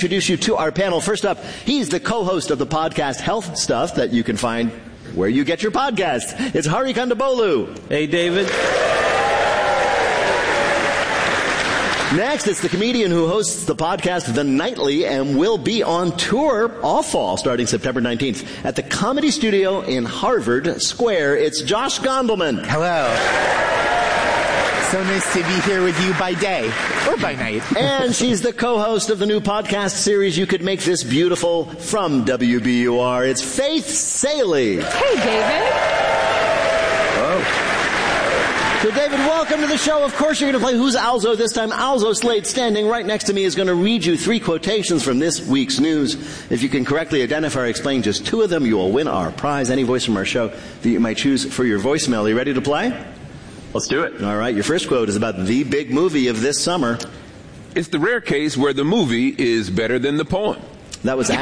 Introduce you to our panel. First up, he's the co-host of the podcast Health Stuff that you can find where you get your podcasts. It's Hari Kondabolu. Hey, David. Next, it's the comedian who hosts the podcast The Nightly and will be on tour all fall starting September 19th at the Comedy Studio in Harvard Square. It's Josh Gondelman. Hello. So nice to be here with you by day or by night. And she's the co-host of the new podcast series You Could Make This Beautiful from WBUR. It's Faith Salie. Hey, David. Hello. So, David, welcome to the show. Of course, you're going to play Who's Alzo this time. Alzo Slade, standing right next to me, is going to read you 3 quotations from this week's news. If you can correctly identify or explain just 2 of them, you will win our prize, any voice from our show that you might choose for your voicemail. Are you ready to play? Let's do it. All right, your first quote is about the big movie of this summer. It's the rare case where the movie is better than the poem. That was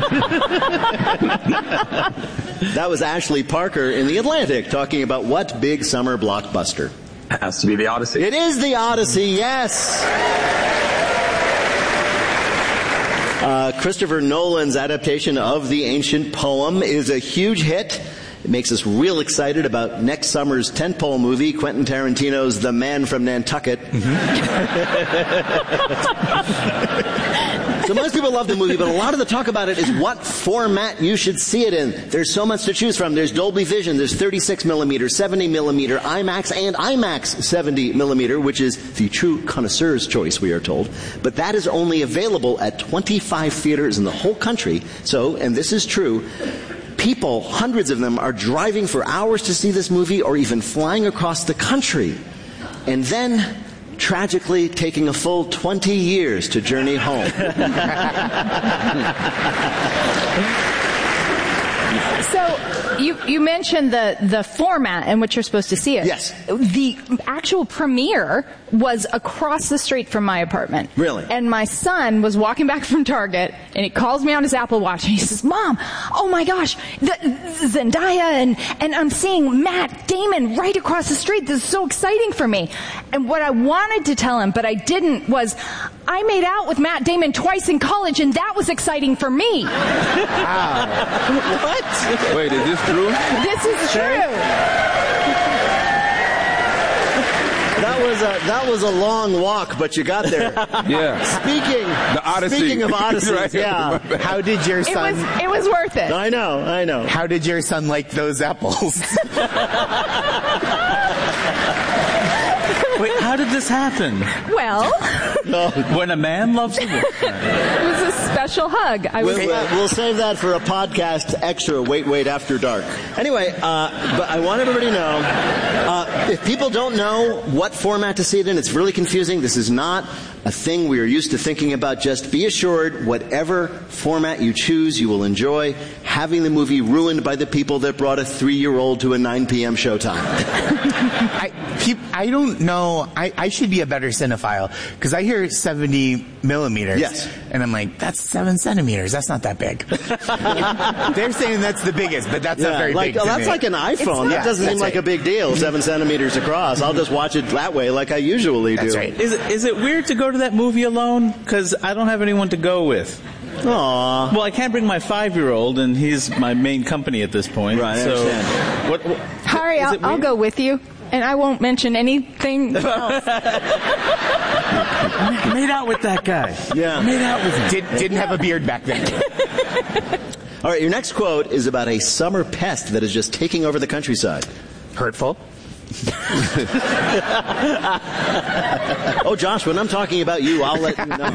That was Ashley Parker in The Atlantic talking about what big summer blockbuster? It has to be The Odyssey. It is The Odyssey, yes. Christopher Nolan's adaptation of the ancient poem is a huge hit. It makes us real excited about next summer's tentpole movie, Quentin Tarantino's The Man from Nantucket. So most people love the movie, but a lot of the talk about it is what format you should see it in. There's so much to choose from. There's Dolby Vision, there's 36 millimeter, 70 millimeter, IMAX, and IMAX 70 millimeter, which is the true connoisseur's choice, we are told. But that is only available at 25 theaters in the whole country. So, and this is true, people, hundreds of them, are driving for hours to see this movie or even flying across the country. And then, tragically, taking a full 20 years to journey home. So, you mentioned the format in which you're supposed to see it. Yes. The actual premiere was across the street from my apartment. Really? And my son was walking back from Target, and he calls me on his Apple Watch, and he says, "Mom, oh my gosh, Zendaya and I'm seeing Matt Damon right across the street. This is so exciting for me." And what I wanted to tell him, but I didn't, was I made out with Matt Damon twice in college, and that was exciting for me. Wow. What? Wait, is this true? This is true. That was a long walk, but you got there. Yeah. The Odyssey. Speaking of Odysseys, Right. yeah. How did your son... It was worth it. I know. How did your son like those apples? Wait, how did this happen? Well, When a man loves a woman. it was a special hug. We'll save that for a podcast extra, Wait After Dark. Anyway, but I want everybody to know, if people don't know what format to see it in, it's really confusing. This is not a thing we are used to thinking about. Just be assured, whatever format you choose, you will enjoy having the movie ruined by the people that brought a 3-year-old to a 9 p.m. showtime. I don't know. I should be a better cinephile because I hear 70 millimeters. Yes. And I'm like, that's 7 centimeters. That's not that big. They're saying that's the biggest, but that's not very big. That's like an iPhone. That doesn't seem like a big deal, 7 centimeters across. I'll just watch it that way like I usually do. That's right. Is it weird to go to that movie alone? Because I don't have anyone to go with. Aww. Well, I can't bring my 5-year-old, and he's my main company at this point. Right, I understand. What Harry, I'll go with you, and I won't mention anything else. Made out with that guy. Yeah. Made out with him. Didn't have a beard back then. All right, your next quote is about a summer pest that is just taking over the countryside. Hurtful. Oh, Josh, when I'm talking about you, I'll let you know.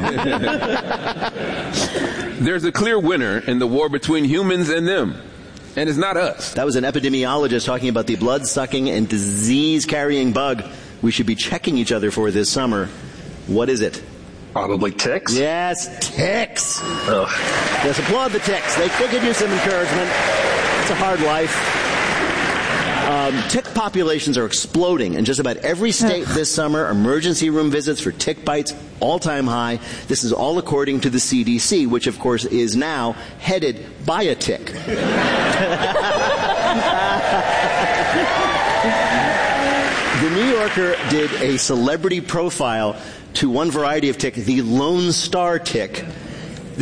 There's a clear winner in the war between humans and them. And it's not us. That was an epidemiologist talking about the blood-sucking and disease-carrying bug we should be checking each other for this summer. What is it? Probably ticks. Yes, ticks. Ugh. Yes, applaud the ticks. They could use some encouragement. It's a hard life. Tick populations are exploding in just about every state this summer. Emergency room visits for tick bites, all-time high. This is all according to the CDC, which, of course, is now headed by a tick. The New Yorker did a celebrity profile to one variety of tick, the Lone Star tick,